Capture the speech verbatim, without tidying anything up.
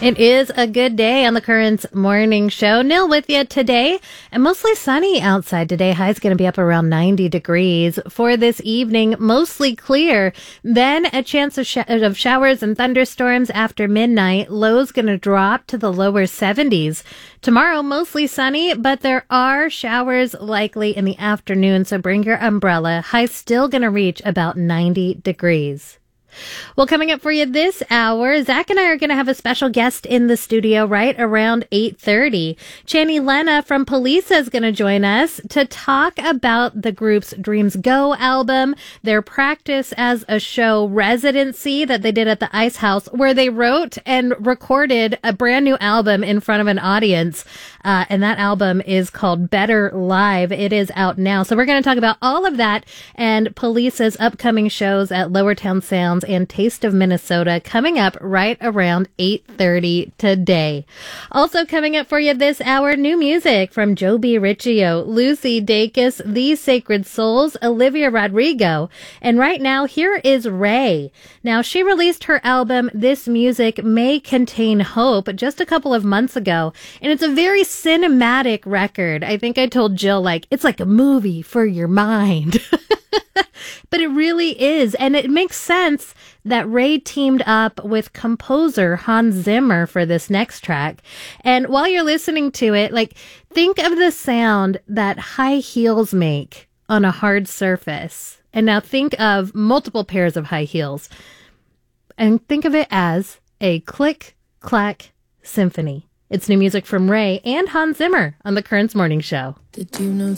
It is a good day on the Currents Morning Show. Neil with you today, and mostly sunny outside today. High's going to be up around ninety degrees. For this evening, mostly clear. Then a chance of, sh- of showers and thunderstorms after midnight. Low's going to drop to the lower seventies. Tomorrow, mostly sunny, but there are showers likely in the afternoon, so bring your umbrella. High's still going to reach about ninety degrees. Well, coming up for you this hour, Zach and I are going to have a special guest in the studio right around eight thirty. Channy Lena from Poliça is going to join us to talk about the group's Dreams Go album, their practice as a show residency that they did at the Ice House, where they wrote and recorded a brand new album in front of an audience. Uh, and that album is called Better Live. It is out now. So we're going to talk about all of that and Poliça's upcoming shows at Lowertown Sounds and Taste of Minnesota coming up right around eight thirty today. Also coming up for you this hour, new music from Joby Riccio, Lucy Dacus, The Sacred Souls, Olivia Rodrigo. And right now, here is Ray. Now, she released her album, This Music May Contain Hope, just a couple of months ago. And it's a very cinematic record. I think I told Jill, like, it's like a movie for your mind. But it really is. And it makes sense that Ray teamed up with composer Hans Zimmer for this next track. And while you're listening to it, like, think of the sound that high heels make on a hard surface. And now think of multiple pairs of high heels. And think of it as a click-clack symphony. It's new music from Ray and Hans Zimmer on the Currents Morning Show. Did you know